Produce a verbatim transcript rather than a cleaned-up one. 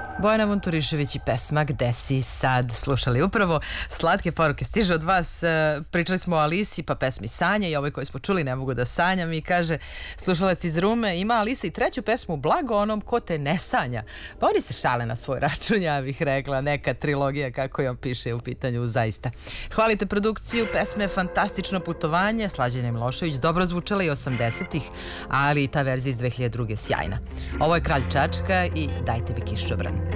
Bojana Vunturišević i pesma Gde si sad slušali. Upravo slatke poruke stiže od vas. Pričali smo o Alisi pa pesmi Sanja i ovoj koju smo čuli Ne mogu da sanjam i kaže slušalac iz Rume ima Alisa i treću pesmu Blago onom ko te ne sanja. Pa oni se šale na svoj račun, ja bih rekla, neka trilogija kako je on piše u pitanju zaista. Hvalite produkciju, pesme Fantastično putovanje, Slađana Milošević, dobro zvučala i osamdesetih, ali i ta verzija iz dve hiljade druge sjajna. Ovo je Kralj Čačka i Dajte mi kišobran.